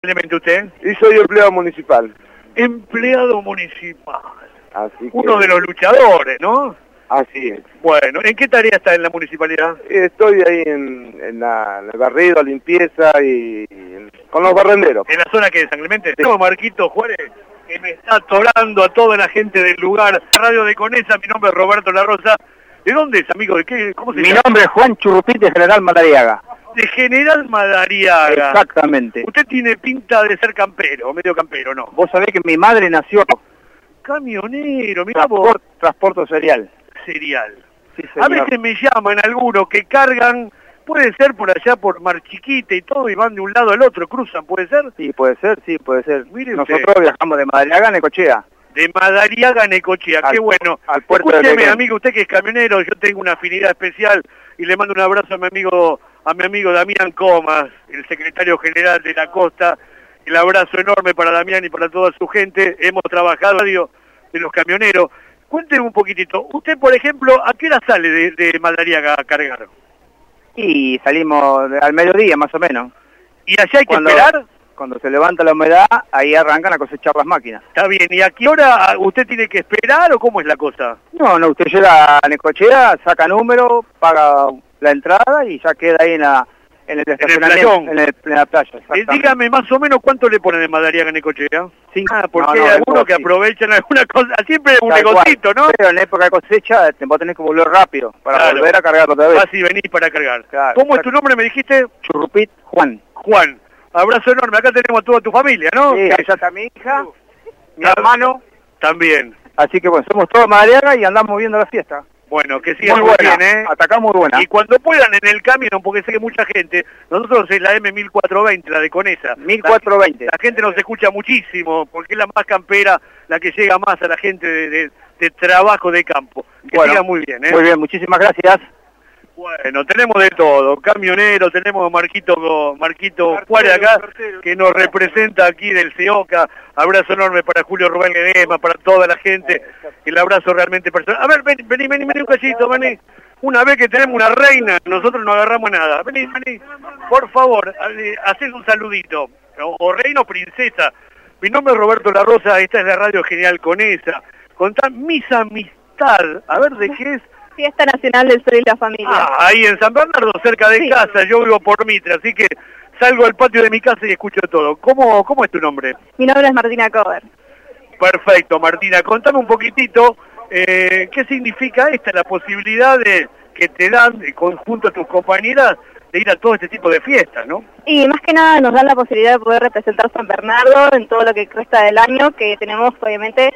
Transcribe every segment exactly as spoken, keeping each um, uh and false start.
Simplemente usted. Y soy empleado municipal. Empleado municipal. Así que... Uno de los luchadores, ¿no? Así es. Bueno, ¿en qué tarea está en la municipalidad? Estoy ahí en, en, la, en el barrido, limpieza y, y con los barrenderos. ¿En la zona que de San Clemente? Tengo a Marquito Juárez, que me está atorando a toda la gente del lugar. Radio de Conesa, mi nombre es Roberto La Rosa. ¿De dónde es, amigo? ¿De qué? ¿Cómo se Mi llama? nombre es Juan Churrupit de General Madariaga. De General Madariaga. Exactamente. Usted tiene pinta de ser campero, medio campero, ¿no? Vos sabés que mi madre nació Camionero, mira vos. transport, transporte serial. Serial. Sí, A señor. veces me llaman algunos que cargan, puede ser por allá por Mar Chiquita y todo, y van de un lado al otro, cruzan, ¿puede ser? Sí, puede ser, sí, puede ser. Mire Nosotros usted. viajamos de Madariaga a Necochea. De Madariaga a Necochea, Al qué pu- bueno. al puerto de Escúcheme, Necochea. amigo, usted que es camionero, yo tengo una afinidad especial y le mando un abrazo a mi amigo, a mi amigo Damián Comas, el secretario general de la costa. El abrazo enorme para Damián y para toda su gente. Hemos trabajado radio de los camioneros. Cuénteme un poquitito. Usted, por ejemplo, ¿a qué hora sale de, de Madariaga a cargar? Y salimos de- al mediodía, más o menos. ¿Y allá hay que Cuando- esperar? Cuando se levanta la humedad, ahí arrancan a cosechar las máquinas. Está bien. ¿Y a qué hora usted tiene que esperar o cómo es la cosa? No, no, usted llega a Necochea, saca número, paga la entrada y ya queda ahí en, la, en el estacionamiento, playón. en, el- en la playa. Eh, exactamente. dígame más o menos cuánto le ponen de Madariaga a Necochea. Cinco. Ah, porque No, no, hay es algunos que poquito. aprovechan alguna cosa, siempre un Tal negocito, cual. ¿no? Pero en época de cosecha te vos tenés que volver rápido para Claro. volver a cargar otra vez. Vas y venís para cargar. Claro. ¿Cómo es tu nombre, me dijiste? Churrupit Juan. Juan. Abrazo enorme, acá tenemos a toda tu familia, ¿no? Sí, allá está mi hija, mi Claro. hermano. También. Así que bueno, somos todos Madariaga y andamos viendo la fiesta. Bueno, que sigan Muy muy buena, bien, ¿eh? atacá muy buena. Y cuando puedan en el camión, porque sé que mucha gente, nosotros es la M mil cuatrocientos veinte, la de Conesa. mil cuatrocientos veinte. La, la gente nos escucha muchísimo, porque es la más campera, la que llega más a la gente de, de- de trabajo de campo. Que Bueno, sigan muy bien, ¿eh? Muy bien, muchísimas gracias. Bueno, tenemos de todo, camioneros, tenemos a Marquito, Marquito Juárez acá, que nos representa aquí del CEOCA. Abrazo enorme para Julio Rubén Ledesma, para toda la gente, el abrazo realmente personal. A ver, vení, vení, vení, vení un cachito, vení. Una vez que tenemos una reina, nosotros no agarramos nada. Vení, vení, por favor, hacés un saludito, o, o reina o princesa. Mi nombre es Roberto La Rosa, esta es la Radio General Conesa. Contá mis amistad, a ver de qué es. Fiesta Nacional del Sol y la Familia. Ah, ahí en San Bernardo, cerca de Sí. casa, yo vivo por Mitre, así que salgo al patio de mi casa y escucho todo. ¿Cómo, cómo es tu nombre? Mi nombre es Martina Cover. Perfecto, Martina. Contame un poquitito, eh, ¿qué significa esta, la posibilidad de que te dan, eh, conjunto a tus compañeras, de ir a todo este tipo de fiestas, ¿no? Y más que nada nos dan la posibilidad de poder representar San Bernardo en todo lo que resta del año, que tenemos obviamente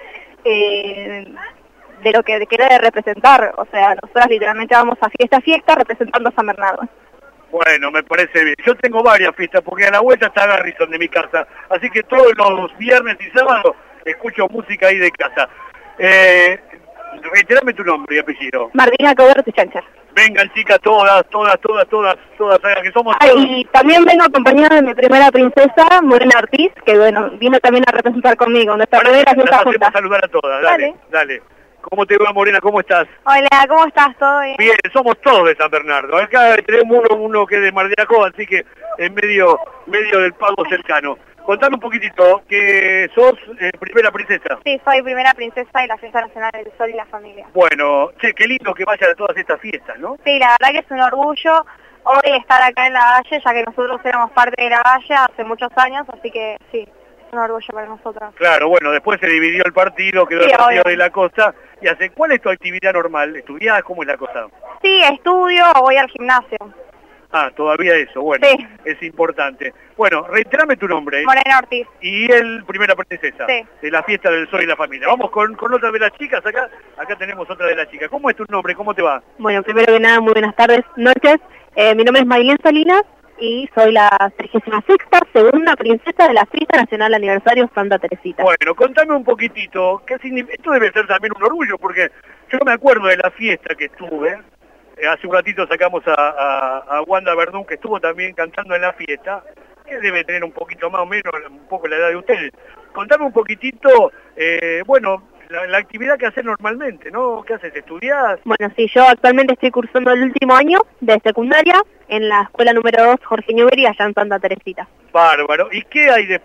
eh, de lo que quiere representar. O sea, nosotras literalmente vamos a fiesta a fiesta representando a San Bernardo. Bueno, me parece bien. Yo tengo varias fiestas, porque a la vuelta está Garrison de mi casa, así que todos los viernes y sábados escucho música ahí de casa. Eh, reiterame tu nombre y apellido. Martina Cover Tichancher. Vengan chicas, todas, todas, todas, todas, todas, todas, que somos Ah, todos. y también vengo acompañada de mi primera princesa, Morena Ortiz, que bueno, vino también a representar conmigo, nuestra Para primera que las fiesta hacemos juntas. saludar a todas, dale, Dale. dale. ¿Cómo te va, Morena? ¿Cómo estás? Hola, ¿cómo estás? ¿Todo bien? Bien, somos todos de San Bernardo. Acá tenemos uno, uno que es de Mar de Ajó, así que en medio, medio del pago cercano. Contame un poquitito, que sos eh, primera princesa. Sí, soy primera princesa de la Fiesta Nacional del Sol y la Familia. Bueno, che, qué lindo que vayan a todas estas fiestas, ¿no? Sí, la verdad que es un orgullo hoy estar acá en la Valle, ya que nosotros éramos parte de la Valle hace muchos años, así que sí, es un orgullo para nosotros. Claro, bueno, después se dividió el partido, quedó Sí, el partido obvio. de la costa. Y hace, ¿cuál es tu actividad normal? ¿Estudiás? ¿Cómo es la cosa? Sí, estudio, voy al gimnasio. Ah, todavía eso, bueno, Sí. es importante. Bueno, reiterame tu nombre. ¿eh? Morena Ortiz. Y el primera princesa Sí. de la fiesta del sol y la familia. Vamos con, con otra de las chicas acá. Acá tenemos otra de las chicas. ¿Cómo es tu nombre? ¿Cómo te va? Bueno, primero que nada, muy buenas tardes, noches. Eh, mi nombre es Maylén Salinas y soy la trigésima sexta segunda princesa de la Fiesta Nacional Aniversario Santa Teresita. Bueno, contame un poquitito. ¿Qué significa? Esto debe ser también un orgullo, porque yo me acuerdo de la fiesta que estuve. Eh, hace un ratito sacamos a, a, a Wanda Verdún, que estuvo también cantando en la fiesta, que debe tener un poquito más o menos, un poco la edad de ustedes. Contame un poquitito, eh, bueno, la, la actividad que haces normalmente, ¿no? ¿Qué haces? ¿Estudiás? Bueno, sí, yo actualmente estoy cursando el último año de secundaria en la escuela número dos Jorge Newbery allá en Santa Teresita. Bárbaro. ¿Y qué hay después?